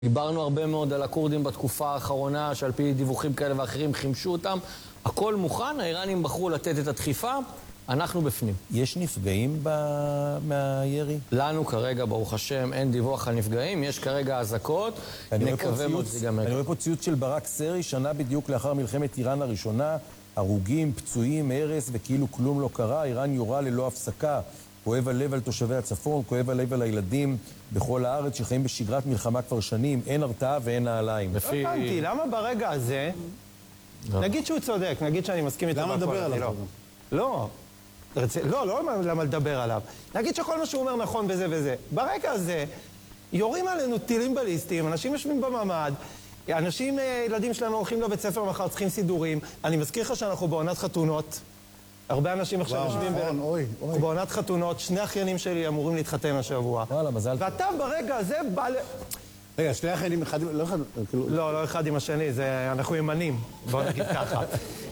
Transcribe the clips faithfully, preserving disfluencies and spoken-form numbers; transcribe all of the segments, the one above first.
דיברנו הרבה מאוד על הקורדים בתקופה האחרונה, שעל פי דיווחים כאלה ואחרים חימשו אותם. הכל מוכן, האיראנים בחרו לתת את הדחיפה, אנחנו בפנים. יש נפגעים ב... מהירי? לנו כרגע, ברוך השם, אין דיווח על נפגעים, יש כרגע אזעקות, נקווה מאוד זה גם... אני רואה פה ציוץ של ברק סרי, שנה בדיוק לאחר מלחמת איראן הראשונה, הרוגים, פצועים, הרס, וכאילו כלום לא קרה, איראן יורה ללא הפסקה. כואב הלב על תושבי הצפון, כואב הלב על הילדים בכל הארץ שחיים בשגרת מלחמה כבר שנים, אין הרתעה ואין נעליים. לא הבנתי, למה ברגע הזה, נגיד שהוא צודק, נגיד שאני מסכים איתו, למה לדבר עליו? לא, לא, לא למה לדבר עליו. נגיד שכל מה שהוא אומר נכון וזה וזה. ברגע הזה, יורים עלינו טילים בליסטיים, אנשים יושבים בממ"ד, אנשים, ילדים שלנו הולכים לבית ספר מחר, צריכים סידורים. אני מזכיר לך שאנחנו בעונת חתונות. הרבה אנשים עכשיו יושבים בעונת חתונות, שני אחיינים שלי אמורים להתחתן השבוע. וואלה, מזל טוב. ואתה ברגע הזה בא ל... רגע, שני אחיינים אחד... לא אחד... לא, לא אחד עם השני, זה... אנחנו ימנים. בוא נגיד ככה.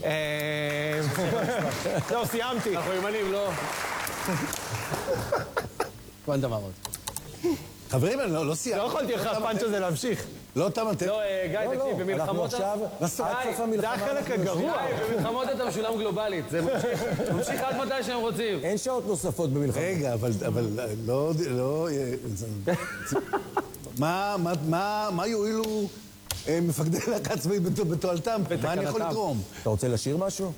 לא, סיימתי. אנחנו ימנים, לא... כמובן דבר עוד. חברים, אני לא סיימתי. לא יכולתי לך הפאנץ' הזה להמשיך. לא תם אתם. לא, גיא, תקשיב, במלחמות... זה החלק הגרוע. במלחמות אתה משולם גלובלית, זה ממשיך עד מתי שהם רוצים. אין שעות נוספות במלחמות. רגע, אבל לא... מה יועילו מפקדי להקה צבאית בתועלתם? מה אני יכול לתרום? אתה רוצה לשיר משהו?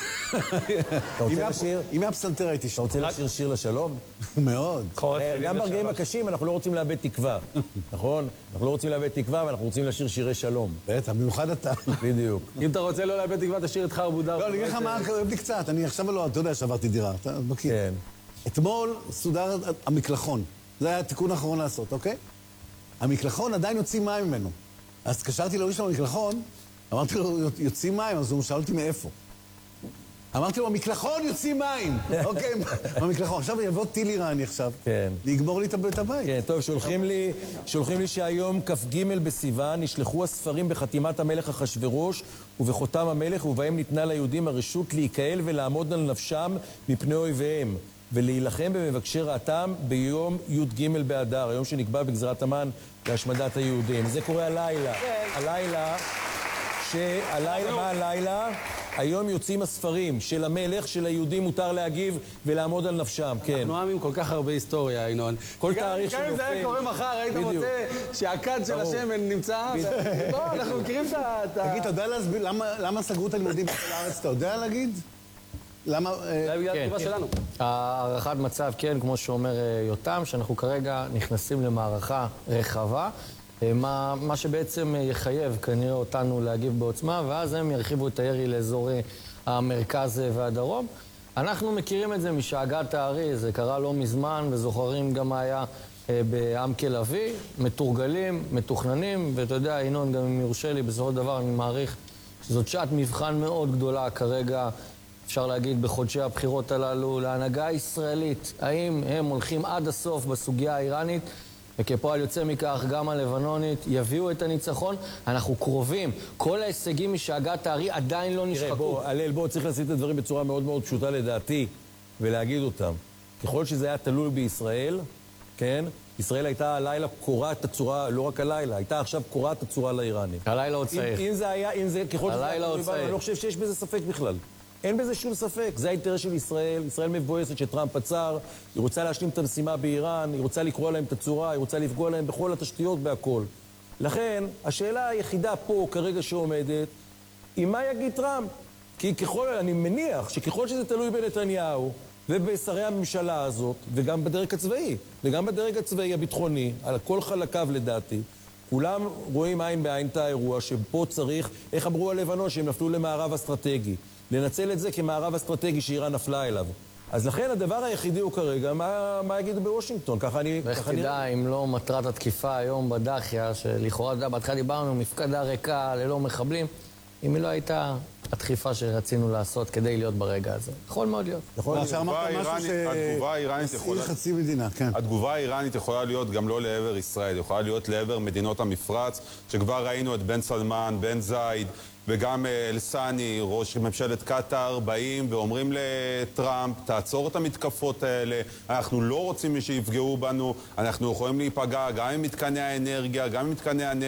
אתה רוצה לשיר? אם מהפסנתר הייתי שם. אתה רוצה לשיר שיר לשלום? מאוד. גם ברגעים הקשים אנחנו לא רוצים לאבד תקווה, נכון? אנחנו לא רוצים לאבד תקווה ואנחנו רוצים לשיר שירי שלום. בטח, במיוחד אתה. בדיוק. אם אתה רוצה לא לאבד תקווה, תשאיר את חר בודר. לא, אני אגיד לך מה, כואב לי קצת. אני עכשיו לא, אתה יודע שעברתי דירה. אתה מכיר. כן. אתמול סודר המקלחון. זה היה התיקון האחרון לעשות, אוקיי? המקלחון עדיין יוצאים מים ממנו. אז קשרתי לאיש של המקלחון, אמרתי לו, יוצאים מים, אז הוא שאל אותי מאיפה. אמרתי לו, המקלחון יוצאים מים! אוקיי, המקלחון. עכשיו יבוא טיל איראני עכשיו. כן. לגמור לי את הבית. כן, טוב, שולחים לי, שולחים לי שהיום כ"ג בסיוון נשלחו הספרים בחתימת המלך אחשוורוש ובחותם המלך, ובהם ניתנה ליהודים הרשות להיקהל ולעמוד על נפשם מפני אויביהם, ולהילחם במבקשי רעתם ביום י"ג באדר, היום שנקבע בגזרת המן להשמדת היהודים. זה קורה הלילה. הלילה, שהלילה, מה הלילה? היום יוצאים הספרים של המלך, של היהודים מותר להגיב ולעמוד על נפשם, כן. אנחנו עמים כל כך הרבה היסטוריה, ינון. כל תאריך שנופל. גם אם זה היה קורה מחר, היית רוצה שהכד של השמן נמצא? לא, אנחנו מכירים את ה... תגיד, אתה יודע להסביר למה סגרו את הלימודים בכל הארץ? אתה יודע להגיד? למה... זה בגלל התגובה שלנו. הערכת מצב, כן, כמו שאומר יותם, שאנחנו כרגע נכנסים למערכה רחבה, מה, מה שבעצם יחייב כנראה אותנו להגיב בעוצמה, ואז הם ירחיבו את הירי לאזורי המרכז והדרום. אנחנו מכירים את זה משאגת הארי, זה קרה לא מזמן, וזוכרים גם מה היה בעמק לביא, מתורגלים, מתוכננים, ואתה יודע, ינון, גם אם יורשה לי, בסופו של דבר אני מעריך שזאת שעת מבחן מאוד גדולה כרגע, אפשר להגיד, בחודשי הבחירות הללו, להנהגה הישראלית. האם הם הולכים עד הסוף בסוגיה האיראנית, וכפועל יוצא מכך גם הלבנונית יביאו את הניצחון? אנחנו קרובים. כל ההישגים משאגת הארי עדיין לא נשחקו. תראה, בוא, הלל, בוא, צריך לשים את הדברים בצורה מאוד מאוד פשוטה לדעתי, ולהגיד אותם. ככל שזה היה תלוי בישראל, כן? ישראל הייתה הלילה קוראת הצורה, לא רק הלילה, הייתה עכשיו קוראת הצורה לאיראנים. הלילה עוד צריך. אם, אם זה היה, אם זה, ככל שזה היה תלוי בישראל, אני לא חושב שיש בזה ספק בכלל. אין בזה שום ספק, זה האינטרס של ישראל, ישראל מבואסת שטראמפ עצר, היא רוצה להשלים את המשימה באיראן, היא רוצה לקרוא להם את הצורה, היא רוצה לפגוע להם בכל התשתיות בהכל. לכן, השאלה היחידה פה כרגע שעומדת, היא מה יגיד טראמפ? כי ככל, אני מניח שככל שזה תלוי בנתניהו ובשרי הממשלה הזאת, וגם בדרג הצבאי, וגם בדרג הצבאי הביטחוני, על כל חלקיו לדעתי, כולם רואים עין בעין את האירוע שפה צריך, איך אמרו על לבנון, שהם נפלו למערב אסטרטגי. לנצל את זה כמערב אסטרטגי שאיראן נפלה אליו. אז לכן הדבר היחידי הוא כרגע, מה, מה יגידו בוושינגטון? ככה אני... ואיך תדע אם לא מטרת התקיפה היום בדחיה, שלכאורה, בהתחלה דיברנו, מפקדה ריקה ללא מחבלים, אם היא לא הייתה הדחיפה שרצינו לעשות כדי להיות ברגע הזה. יכול מאוד להיות. התגובה האיראנית יכולה... חצי מדינה, כן. התגובה האיראנית יכולה להיות גם לא לעבר ישראל, יכולה להיות לעבר מדינות המפרץ, שכבר ראינו את בן סלמן, בן זייד, וגם אל-סאני, ראש ממשלת קטר, באים ואומרים לטראמפ, תעצור את המתקפות האלה, אנחנו לא רוצים שיפגעו בנו, אנחנו יכולים להיפגע גם עם מתקני האנרגיה, גם עם מתקני הנפט.